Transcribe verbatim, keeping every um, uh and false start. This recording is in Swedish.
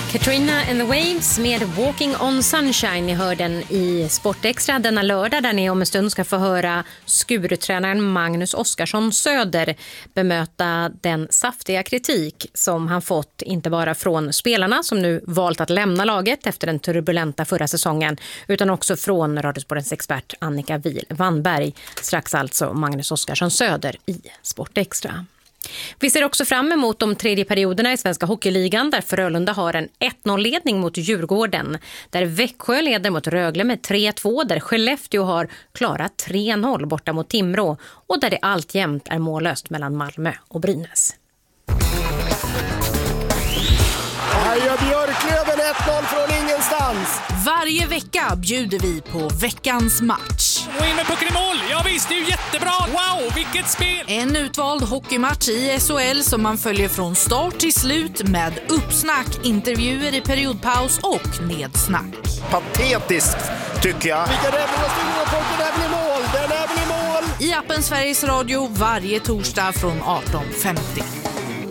Katrina and the Waves med Walking on Sunshine. Ni hör den i Sportextra denna lördag där ni om en stund ska få höra Skurutränaren Magnus Oskarsson Söder bemöta den saftiga kritik som han fått inte bara från spelarna som nu valt att lämna laget efter den turbulenta förra säsongen utan också från Radiosportens expert Annika Wannberg. Strax alltså Magnus Oskarsson Söder i Sportextra. Vi ser också fram emot de tredje perioderna i Svenska Hockeyligan där Frölunda har en ett noll-ledning mot Djurgården, där Växjö leder mot Rögle med tre två, där Skellefteå har klarat tre noll borta mot Timrå och där det alltjämt är mållöst mellan Malmö och Brynäs. Här gör Björklöven ett noll från ingenstans. Varje vecka bjuder vi på veckans match. Och in med pucken i mål. Ja visst, det är ju jättebra. Wow, vilket spel! En utvald hockeymatch i S H L som man följer från start till slut med uppsnack, intervjuer i periodpaus och nedsnack. Patetiskt tycker jag. Vilka räddningar styr på pucken, den blir mål. Den är blir mål. I appen Sveriges Radio varje torsdag från arton femtio.